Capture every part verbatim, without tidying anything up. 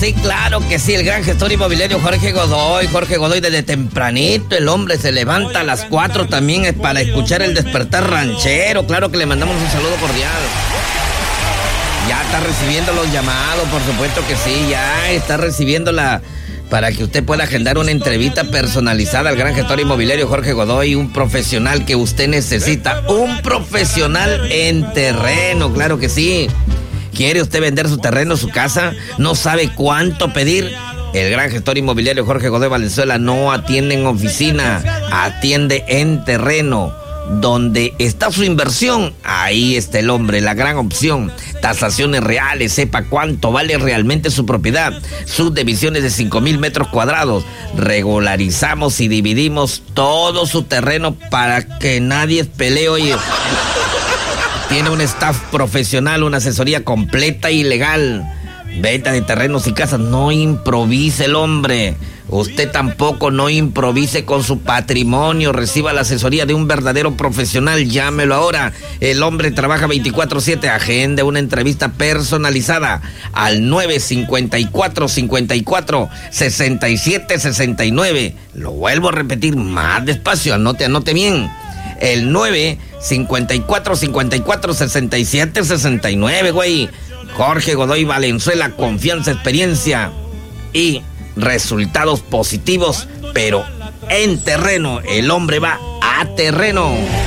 sí, claro que sí, el gran gestor inmobiliario Jorge Godoy, Jorge Godoy desde tempranito, el hombre se levanta a las cuatro también para escuchar el despertar ranchero, claro que le mandamos un saludo cordial. Ya está recibiendo los llamados, por supuesto que sí, ya está recibiendo la... para que usted pueda agendar una entrevista personalizada al gran gestor inmobiliario Jorge Godoy, un profesional que usted necesita, un profesional en terreno, claro que sí. ¿Quiere usted vender su terreno, su casa? ¿No sabe cuánto pedir? El gran gestor inmobiliario Jorge Godoy Valenzuela no atiende en oficina, atiende en terreno. Donde está su inversión, ahí está el hombre, la gran opción. Tasaciones reales, sepa cuánto vale realmente su propiedad. Subdivisiones de cinco mil metros cuadrados. Regularizamos y dividimos todo su terreno para que nadie pelee. Oye, tiene un staff profesional, una asesoría completa y legal. Venta de terrenos y casas, no improvise el hombre. Usted tampoco no improvise con su patrimonio. Reciba la asesoría de un verdadero profesional. Llámelo ahora. El hombre trabaja veinticuatro siete. Agende una entrevista personalizada al nueve cinco cuatro, cinco cuatro, seis siete seis nueve. Lo vuelvo a repetir más despacio. Anote, anote bien. El nueve cinco cuatro, cinco cuatro, seis siete seis nueve, güey. Jorge Godoy Valenzuela, confianza, experiencia y resultados positivos, pero en terreno. El hombre va a terreno.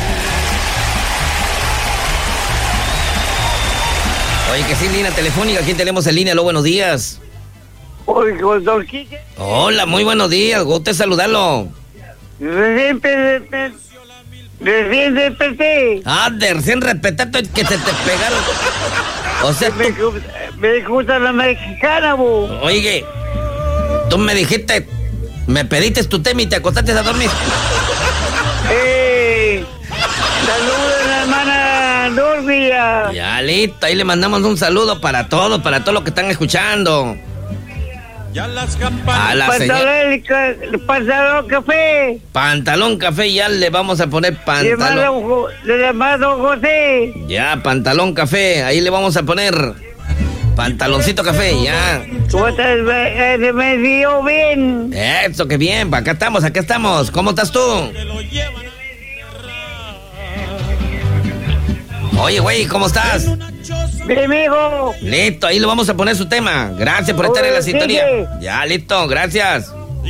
Oye, que sí, línea telefónica. ¿Quién tenemos en línea? Aló, buenos días. Oye, don Quique. Hola, muy buenos días. Gusto saludarlo. Recién desperté. Recién desperté. Ah, de recién respetaste que se te pegaron. O sea, me, tú... me gusta la mexicana, bo. Oye, tú me dijiste, me pediste tu tema y te acostaste a dormir. ¡Eh! ¡Saludos a la hermana Nurbia! Ya, listo, ahí le mandamos un saludo para todos, para todos los que están escuchando. Ya las campanas. A la Pantalón, señora... pantalón café. Pantalón café, ya le vamos a poner pantalón. Le llamado José. Ya, pantalón café, ahí le vamos a poner pantaloncito café, ya. ¿Cómo estás? Me, me dio bien. Eso, que bien, acá estamos, acá estamos. ¿Cómo estás tú? Oye, güey, ¿cómo estás? Bien, amigo. Listo, ahí le vamos a poner su tema. Gracias por estar Oye, en la sintonía. Sigue. Ya, listo, gracias. ¿Tú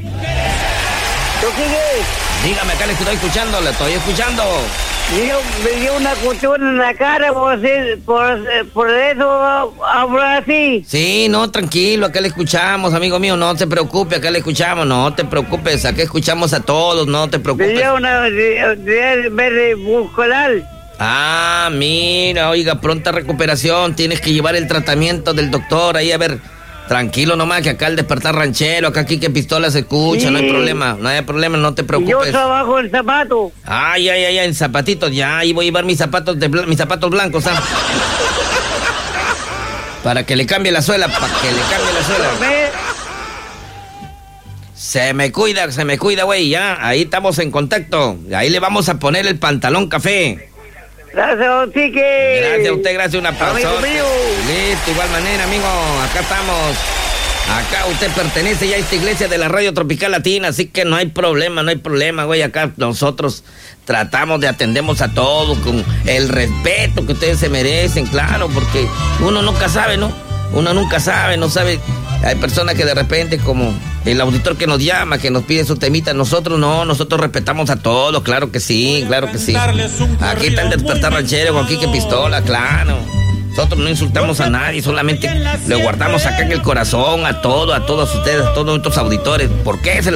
sigues? Dígame, acá le estoy escuchando, le estoy escuchando. Yo, me dio una cuestión en la cara por, por, por eso hablo así. Sí, no, tranquilo, acá le escuchamos, amigo mío, no te preocupes, acá le escuchamos, no te preocupes, acá escuchamos a todos, no te preocupes. Me dio una verde muscular. Ah, mira, oiga, pronta recuperación, tienes que llevar el tratamiento del doctor ahí, a ver, tranquilo nomás, que acá el despertar ranchero, acá aquí que pistola se escucha, sí. No hay problema, no hay problema, no te preocupes. Yo trabajo en zapatos. Ay, ay, ay, en zapatitos, ya, ahí voy a llevar mis zapatos de mis zapatos blancos, ¿sabes? Para que le cambie la suela, para que le cambie la suela. Se me cuida, se me cuida, güey, ya, ahí estamos en contacto, ahí le vamos a poner el pantalón café. Gracias, don Quique. Gracias a usted, gracias, un aplauso. Amigo mío. Listo, igual manera, amigo, acá estamos. Acá usted pertenece ya a esta iglesia de la Radio Tropical Latina, así que no hay problema, no hay problema, güey. Acá nosotros tratamos de atendemos a todos con el respeto que ustedes se merecen, claro, porque uno nunca sabe, ¿no? Uno nunca sabe, no sabe. Hay personas que de repente, como el auditor que nos llama, que nos pide su temita, nosotros no, nosotros respetamos a todos, claro que sí, claro que sí. Aquí está el despertar ranchero con Quique Pistola, claro. Nosotros no insultamos a nadie, solamente le guardamos acá en el corazón a todos, a todos ustedes, a todos nuestros auditores. ¿Por qué se